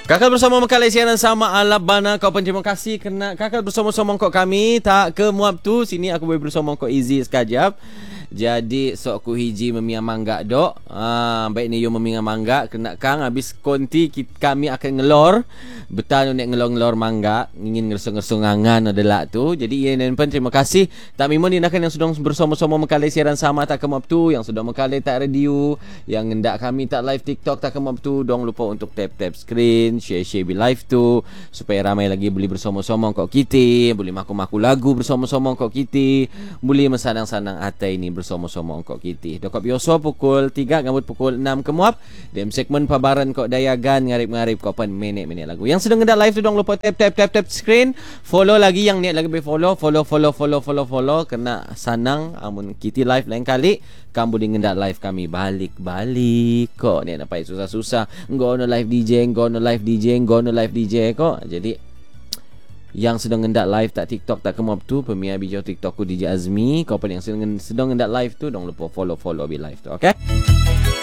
Kakak bersama Mekal siaran sama Alabana. Kau pun terima kasih kerana kakak bersama-sama kau kami. Tak ke muap tu. Sini aku boleh bersama kau easy sekejap. Jadi sok ku hiji memia mangga dok. Baik ni yo memia mangga kena kang habis konti kami akan ngelor. Betal nek ngelor-ngelor mangga, ingin ngersung-ngersung angan adalah tu. Jadi yen pun terima kasih. Tak mimo ni nak yang sudah bersama-sama Mekal siaran sama tak ke muap tu, yang sudah Mekal tak radio, yang hendak kami tak live TikTok tak ke muap tu, dong lupa untuk tap-tap screen, share-share di live tu supaya ramai lagi boleh bersama-sama kau kita, boleh maku-maku lagu bersama-sama kau kita, boleh mensanang-sanang atai ni bersama-sama kau kita. Dokop Yosua pukul 3 ngambut pukul 6 ke muap. Dem segmen pabaran kau dayagan ngarip-ngarip kau pan minit-minit lagu. Yang sedang ngedak live tu dong lupa tap screen, follow lagi yang niat lagi be follow kena sanang amun kita live lain kali kamu boleh ngedak live kami balik kok ni nak payah susah-susah ngono live DJ kok. Jadi yang sedang ngendak live tak TikTok tak kemuap tu pemia bijau TikTok ku DJ Azmi, kau pun yang sedang ngendak live tu dong lupa follow be live tu, okey?